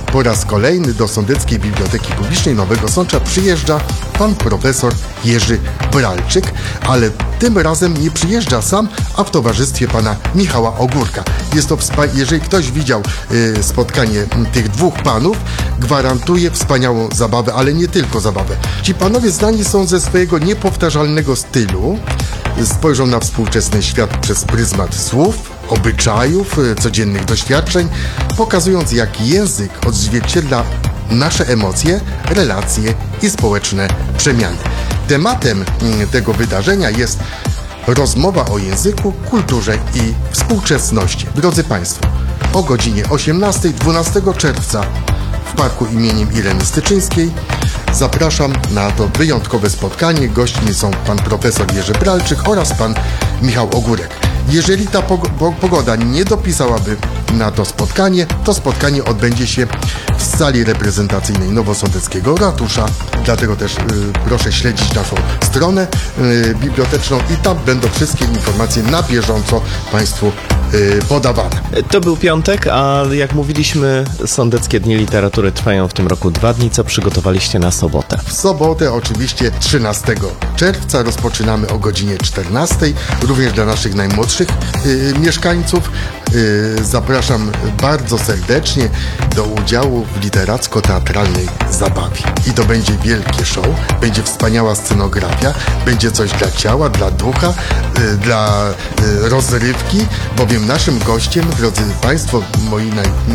Po raz kolejny do Sądeckiej Biblioteki Publicznej Nowego Sącza przyjeżdża pan profesor Jerzy Bralczyk, ale tym razem nie przyjeżdża sam, a w towarzystwie pana Michała Ogórka. Jest to jeżeli ktoś widział spotkanie tych dwóch panów, gwarantuje wspaniałą zabawę, ale nie tylko zabawę. Ci panowie znani są ze swojego niepowtarzalnego stylu, spojrzą na współczesny świat przez pryzmat słów, obyczajów, codziennych doświadczeń, pokazując, jak język odzwierciedla nasze emocje, relacje i społeczne przemiany. Tematem tego wydarzenia jest rozmowa o języku, kulturze i współczesności. Drodzy Państwo, o godzinie 18, 12 czerwca w parku imieniem Ireny Styczyńskiej zapraszam na to wyjątkowe spotkanie. Gośćmi są pan profesor Jerzy Bralczyk oraz pan Michał Ogórek. Jeżeli ta pogoda nie dopisałaby na to spotkanie odbędzie się w sali reprezentacyjnej Nowosądeckiego Ratusza. Dlatego też proszę śledzić naszą stronę biblioteczną i tam będą wszystkie informacje na bieżąco Państwu podawane. To był piątek, a jak mówiliśmy, Sądeckie Dni Literatury trwają w tym roku 2 dni. Co przygotowaliście na sobotę? W sobotę oczywiście 13 czerwca rozpoczynamy o godzinie 14. Również dla naszych najmłodszych mieszkańców zapraszam bardzo serdecznie do udziału w literacko-teatralnej zabawie. I to będzie wielkie show, będzie wspaniała scenografia, będzie coś dla ciała, dla ducha, dla rozrywki, bowiem naszym gościem, drodzy Państwo, moi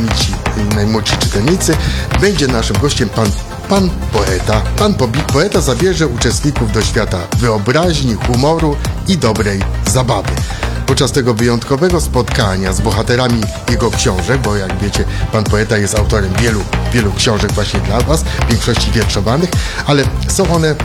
najmłodsi czytelnicy, będzie naszym gościem pan poeta. Pan poeta zabierze uczestników do świata wyobraźni, humoru i dobrej zabawy. Podczas tego wyjątkowego spotkania z bohaterami jego książek, bo jak wiecie, pan poeta jest autorem wielu książek właśnie dla Was, w większości wierszowanych, ale są one,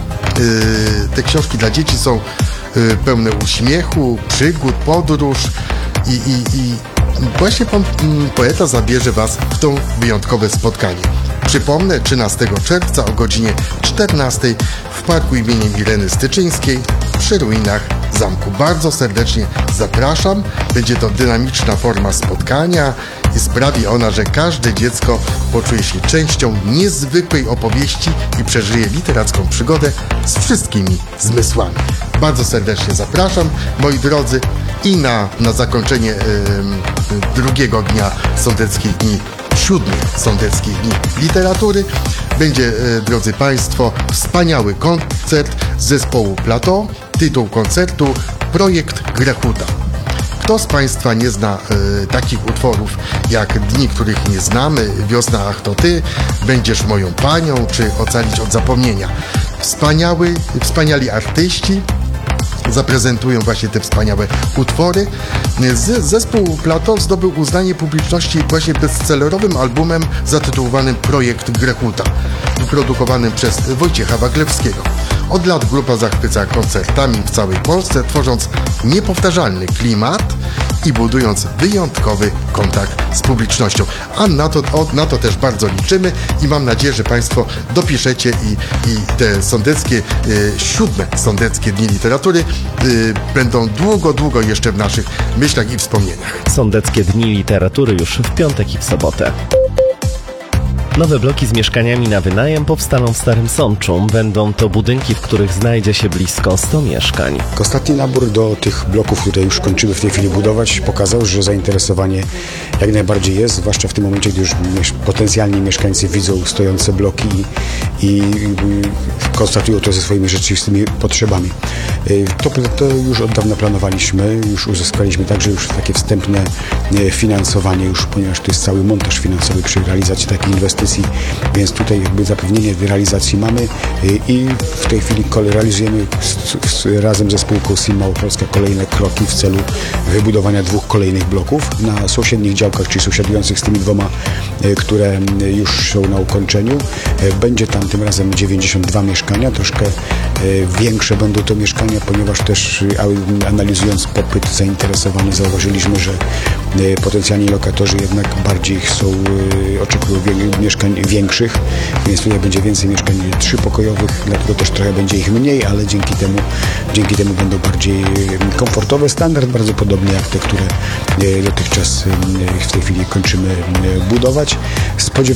te książki dla dzieci są pełne uśmiechu, przygód, podróż i właśnie pan poeta zabierze Was w to wyjątkowe spotkanie. Przypomnę, 13 czerwca o godzinie 14 w parku imieniem Ireny Styczyńskiej przy ruinach zamku. Bardzo serdecznie zapraszam. Będzie to dynamiczna forma spotkania i sprawi ona, że każde dziecko poczuje się częścią niezwykłej opowieści i przeżyje literacką przygodę z wszystkimi zmysłami. Bardzo serdecznie zapraszam, moi drodzy, i na zakończenie drugiego dnia Sądeckich Dni, 7 Sądeckich Dni Literatury będzie, drodzy Państwo, wspaniały koncert zespołu Plateau. Tytuł koncertu Projekt Grechuta. Kto z Państwa nie zna takich utworów jak Dni, których nie znamy, Wiosna, ach to Ty, Będziesz moją panią, czy Ocalić od zapomnienia. Wspaniali artyści zaprezentują właśnie te wspaniałe utwory. Zespół Plateau zdobył uznanie publiczności właśnie bestsellerowym albumem zatytułowanym Projekt Grechuta, wyprodukowanym przez Wojciecha Waglewskiego. Od lat grupa zachwyca koncertami w całej Polsce, tworząc niepowtarzalny klimat i budując wyjątkowy kontakt z publicznością. A na to też bardzo liczymy i mam nadzieję, że Państwo dopiszecie i te sądeckie, 7 Sądeckie Dni Literatury będą długo jeszcze w naszych myślach i wspomnieniach. Sądeckie Dni Literatury już w piątek i w sobotę. Nowe bloki z mieszkaniami na wynajem powstaną w Starym Sączu. Będą to budynki, w których znajdzie się blisko 100 mieszkań. Ostatni nabór do tych bloków, które już kończymy w tej chwili budować, pokazał, że zainteresowanie jak najbardziej jest, zwłaszcza w tym momencie, gdy już potencjalni mieszkańcy widzą stojące bloki i konstatują to ze swoimi rzeczywistymi potrzebami. To już od dawna planowaliśmy, już uzyskaliśmy także już takie wstępne finansowanie, już ponieważ to jest cały montaż finansowy przy realizacji takiej inwestycji, więc tutaj jakby zapewnienie realizacji mamy i w tej chwili realizujemy razem ze spółką SIM Małopolska kolejne kroki w celu wybudowania 2 kolejnych bloków na sąsiednich działkach, czyli sąsiadujących z tymi 2, które już są na ukończeniu. Będzie tam tym razem 92 mieszkania, troszkę większe będą to mieszkania, ponieważ też analizując popyt zainteresowany zauważyliśmy, że potencjalni lokatorzy jednak bardziej oczekują mieszkań większych, więc tutaj będzie więcej mieszkań 3-pokojowych, dlatego też trochę będzie ich mniej, ale dzięki temu będą bardziej komfortowe. Standard bardzo podobny jak te, które dotychczas w tej chwili kończymy budować.